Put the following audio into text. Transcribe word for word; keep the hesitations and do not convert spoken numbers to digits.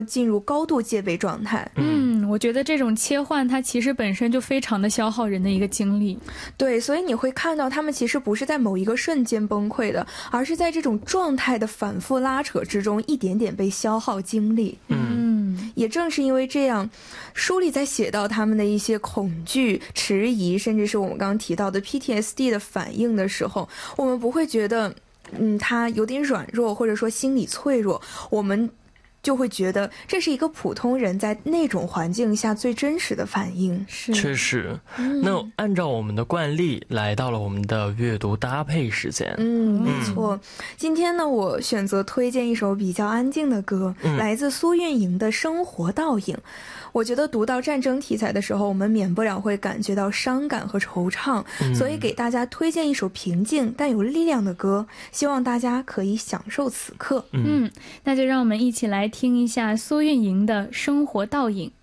进入高度戒备状态。 嗯，我觉得这种切换它其实本身就非常的消耗人的一个精力。 对，所以你会看到他们其实不是在某一个瞬间崩溃的，而是在这种状态的反复拉扯之中一点点被消耗精力。 嗯， 也正是因为这样，书里在写到他们的一些恐惧、迟疑，甚至是我们刚刚提到的 P T S D 的反应的时候，我们不会觉得嗯，他有点软弱，或者说心理脆弱，我们就会觉得这是一个普通人在那种环境下最真实的反应。 是， 确实、嗯、那按照我们的惯例来到了我们的阅读搭配时间。 嗯，没错、嗯、今天呢我选择推荐一首比较安静的歌、嗯、来自苏运莹的生活倒影。我觉得读到战争题材的时候，我们免不了会感觉到伤感和惆怅、嗯、所以给大家推荐一首平静但有力量的歌，希望大家可以享受此刻。 嗯, 嗯那就让我们一起来听一下苏运莹的生活倒影。